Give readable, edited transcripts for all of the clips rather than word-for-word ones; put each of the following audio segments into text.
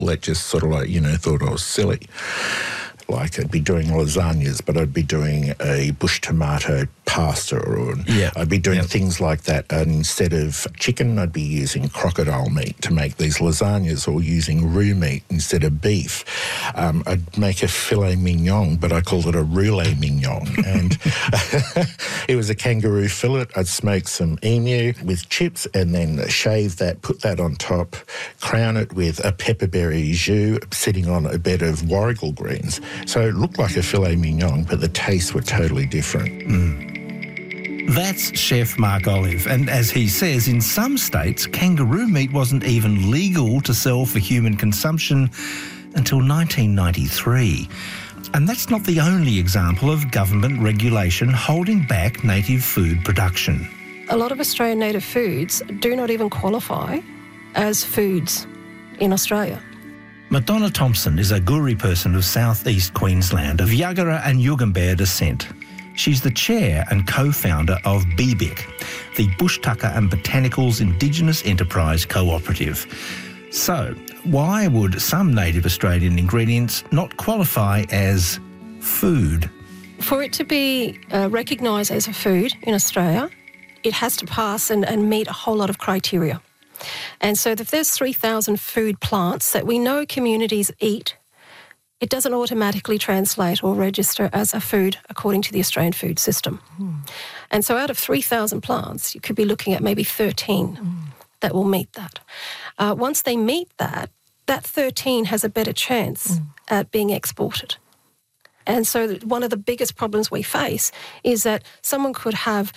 that just sort of thought I was silly. Like I'd be doing lasagnas, but I'd be doing a bush tomato pasta, or I'd be doing things like that. And instead of chicken, I'd be using crocodile meat to make these lasagnas, or using roux meat instead of beef. I'd make a filet mignon, but I called it a roulet mignon. And it was a kangaroo fillet. I'd smoke some emu with chips and then shave that, put that on top, crown it with a pepperberry jus sitting on a bed of warrigal greens. So it looked like a filet mignon, but the tastes were totally different. That's Chef Mark Olive, and as he says, in some states, kangaroo meat wasn't even legal to sell for human consumption until 1993. And that's not the only example of government regulation holding back native food production. A lot of Australian native foods do not even qualify as foods in Australia. Madonna Thompson is a Guri person of southeast Queensland, of Yagara and Yugambeh descent. She's the chair and co-founder of BBIC, the Bush Tucker and Botanicals Indigenous Enterprise Cooperative. So, why would some native Australian ingredients not qualify as food? For it to be recognised as a food in Australia, it has to pass and meet a whole lot of criteria. And so if there's 3,000 food plants that we know communities eat, it doesn't automatically translate or register as a food according to the Australian food system. And so out of 3,000 plants, you could be looking at maybe 13 that will meet that. Once they meet that, that 13 has a better chance at being exported. And so one of the biggest problems we face is that someone could have,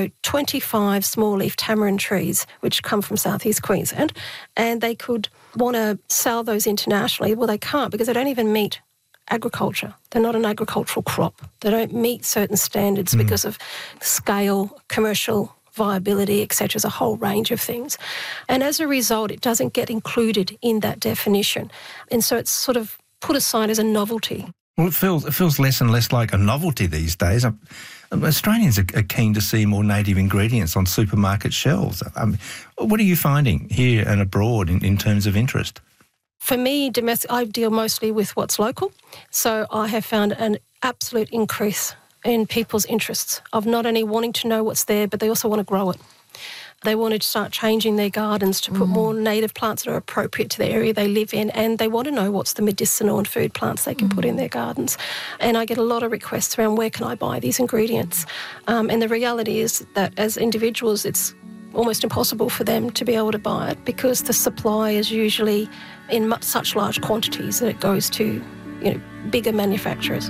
25 small-leaf tamarind trees, which come from southeast Queensland, and they could want to sell those internationally. Well, they can't because they don't even meet agriculture. They're not an agricultural crop. They don't meet certain standards because of scale, commercial viability, etc. There's a whole range of things. And as a result, it doesn't get included in that definition. And so it's sort of put aside as a novelty. Well, it feels less and less like a novelty these days. Australians are keen to see more native ingredients on supermarket shelves. What are you finding here and abroad in terms of interest? For me, domestic, I deal mostly with what's local. So I have found an absolute increase in people's interests of not only wanting to know what's there, but they also want to grow it. They want to start changing their gardens to put more native plants that are appropriate to the area they live in, and they want to know what's the medicinal and food plants they can put in their gardens. And I get a lot of requests around where can I buy these ingredients. And the reality is that as individuals, it's almost impossible for them to be able to buy it because the supply is usually in such large quantities that it goes to, bigger manufacturers.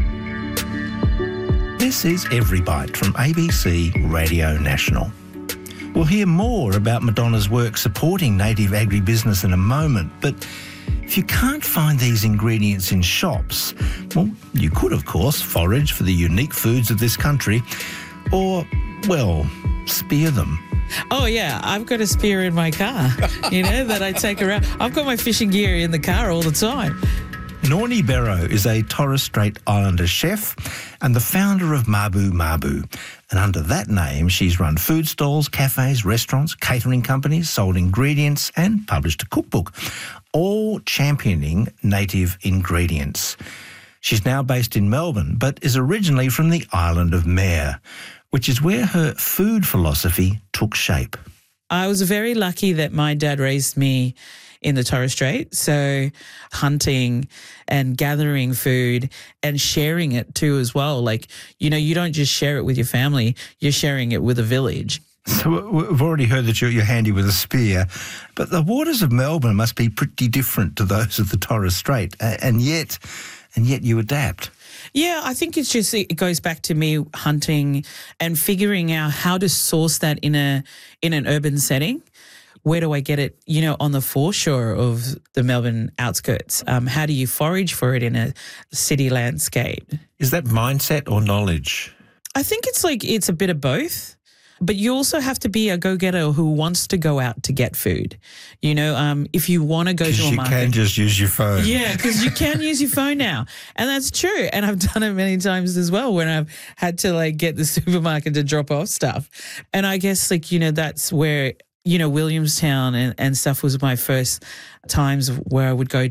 This is Every Bite from ABC Radio National. We'll hear more about Madonna's work supporting native agribusiness in a moment, but if you can't find these ingredients in shops, well, you could, of course, forage for the unique foods of this country or, spear them. Oh, yeah, I've got a spear in my car, that I take around. I've got my fishing gear in the car all the time. Nornie Barrow is a Torres Strait Islander chef and the founder of Mabu Mabu. And under that name, she's run food stalls, cafes, restaurants, catering companies, sold ingredients and published a cookbook, all championing native ingredients. She's now based in Melbourne, but is originally from the island of Mare, which is where her food philosophy took shape. I was very lucky that my dad raised me in the Torres Strait, so hunting and gathering food and sharing it too as well. You don't just share it with your family, you're sharing it with a village. So we've already heard that you're handy with a spear, but the waters of Melbourne must be pretty different to those of the Torres Strait, and yet you adapt. Yeah, I think it goes back to me hunting and figuring out how to source that in an urban setting. Where do I get it, on the foreshore of the Melbourne outskirts? How do you forage for it in a city landscape? Is that mindset or knowledge? I think it's a bit of both. But you also have to be a go-getter who wants to go out to get food. If you want to go to a market. Because you can just use your phone. Yeah, because you can use your phone now. And that's true. And I've done it many times as well when I've had to, get the supermarket to drop off stuff. And I guess, that's where, Williamstown and stuff was my first times where I would go